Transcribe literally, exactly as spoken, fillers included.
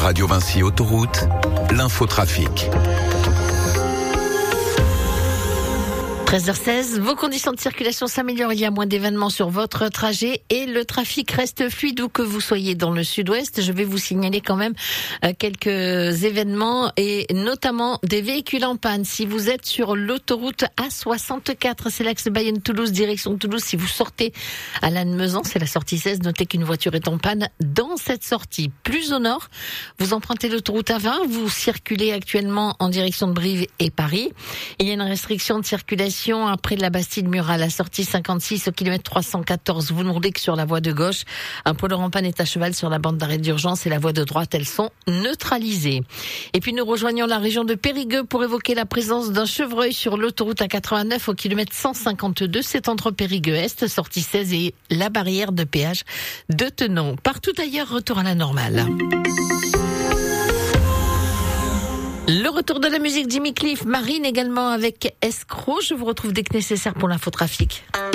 Radio Vinci Autoroute, l'infotrafic. treize heures seize, vos conditions de circulation s'améliorent, il y a moins d'événements sur votre trajet et le trafic reste fluide où que vous soyez dans le sud-ouest. Je vais vous signaler quand même quelques événements et notamment des véhicules en panne. Si vous êtes sur l'autoroute A soixante-quatre, c'est l'axe Bayonne-Toulouse, direction Toulouse, si vous sortez à Lannemezan, c'est la sortie seize, notez qu'une voiture est en panne dans cette sortie. Plus au nord, vous empruntez l'autoroute A vingt, vous circulez actuellement en direction de Brive et Paris. Il y a une restriction de circulation après de la Bastide-Murat, la sortie cinquante-six au kilomètre trois cent quatorze. Vous ne roulez que sur la voie de gauche. Un poids lourd en panne est à cheval sur la bande d'arrêt d'urgence et la voie de droite, elles sont neutralisées. Et puis nous rejoignons la région de Périgueux pour évoquer la présence d'un chevreuil sur l'autoroute A quatre-vingt-neuf au kilomètre cent cinquante-deux. C'est entre Périgueux-Est, sortie seize et la barrière de péage de Tenon. Partout ailleurs, retour à la normale. Le retour de la musique, Jimmy Cliff, Marine également avec Escroc. Je vous retrouve dès que nécessaire pour l'infotrafic.